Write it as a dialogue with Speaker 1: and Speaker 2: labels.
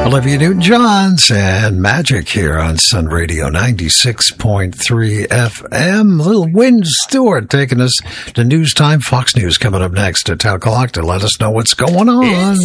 Speaker 1: Olivia Newton-Johns and Magic here on Sun Radio 96.3 FM. Little Wynn Stewart taking us to News Time. Fox News coming up next at 10 o'clock to let us know what's going on.